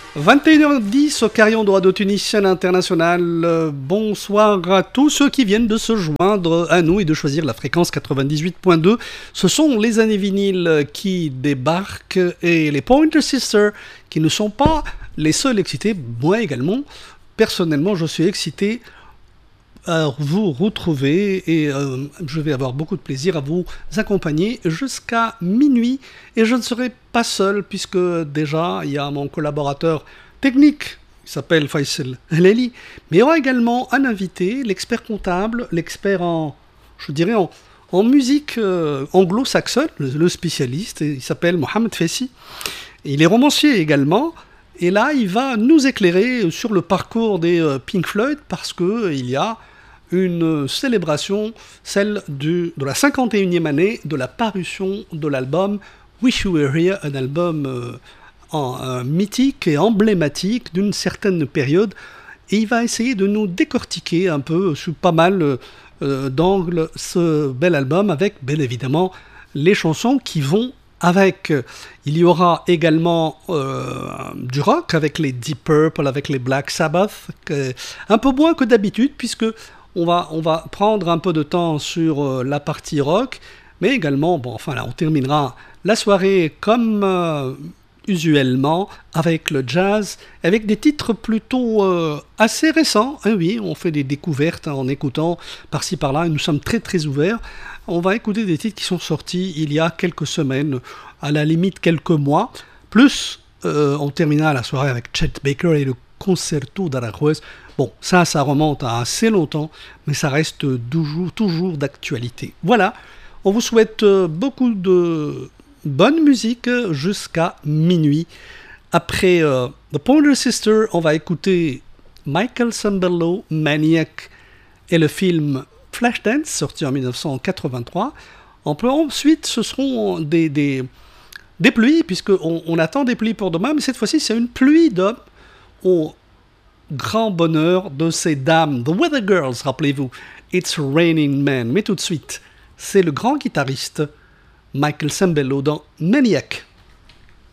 21h10 au Carillon de Radio Tunisien International. Bonsoir à tous ceux qui viennent de se joindre à nous et de choisir la fréquence 98.2. Ce sont les années vinyles qui débarquent et les Pointer Sisters qui ne sont pas les seuls excités. Moi également, personnellement, je suis excité à vous retrouver et je vais avoir beaucoup de plaisir à vous accompagner jusqu'à minuit et je ne serai pas seul puisque déjà il y a mon collaborateur technique qui s'appelle Faisal Helali, mais il y aura également un invité, l'expert comptable, l'expert en musique anglo-saxonne, le spécialiste, il s'appelle Mohamed Fessi, il est romancier également. Et là, il va nous éclairer sur le parcours des Pink Floyd parce qu'il y a une célébration, celle de la 51e année de la parution de l'album Wish You Were Here, un album mythique et emblématique d'une certaine période. Et il va essayer de nous décortiquer un peu sous pas mal d'angles ce bel album avec, bien évidemment, les chansons qui vont avec. Il y aura également du rock avec les Deep Purple, avec les Black Sabbath, un peu moins que d'habitude puisque on va prendre un peu de temps sur la partie rock, mais également, là on terminera la soirée comme usuellement avec le jazz, avec des titres plutôt assez récents. Ah oui, on fait des découvertes en écoutant par-ci par-là et nous sommes très très ouverts. On va écouter des titres qui sont sortis il y a quelques semaines, à la limite quelques mois. Plus, on terminera la soirée avec Chet Baker et le Concerto d'Aranjuez. Bon, ça remonte à assez longtemps, mais ça reste toujours d'actualité. Voilà, on vous souhaite beaucoup de bonne musique jusqu'à minuit. Après The Pointer Sisters, on va écouter Michael Sembello, Maniac, et le film Flashdance, sorti en 1983. Ensuite, ce seront des pluies, puisqu'on attend des pluies pour demain, mais cette fois-ci, c'est une pluie d'hommes au grand bonheur de ces dames, The Weather Girls, rappelez-vous, It's Raining Men. Mais tout de suite, c'est le grand guitariste Michael Sembello dans Maniac.